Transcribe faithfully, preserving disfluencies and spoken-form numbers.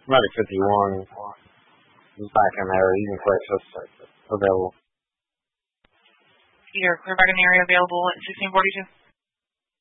Medic fifty-one is back in there. You can flex us available. Peter, clear back in the area available at sixteen forty-two.